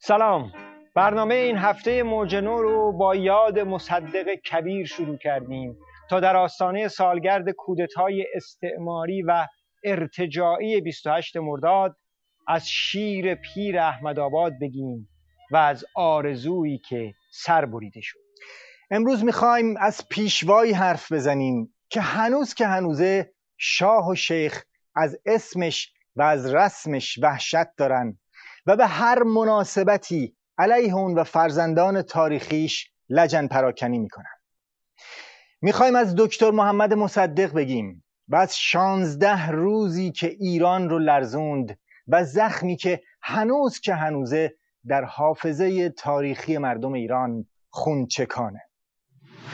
سلام. برنامه این هفته موج نو رو با یاد مصدق کبیر شروع کردیم تا در آستانه سالگرد کودتای استعماری و ارتجاعی 28 مرداد از شیر پیر احمدآباد بگیم و از آرزویی که سر بریده شد. امروز میخوایم از پیشوایی حرف بزنیم که هنوزه شاه و شیخ از اسمش و از رسمش وحشت دارن و به هر مناسبتی علیه اون و فرزندان تاریخیش لجن پراکنی میکنن. میخوایم از دکتر محمد مصدق بگیم و از 16 روزی که ایران رو لرزوند و زخمی که هنوزه در حافظه تاریخی مردم ایران خون چکانه.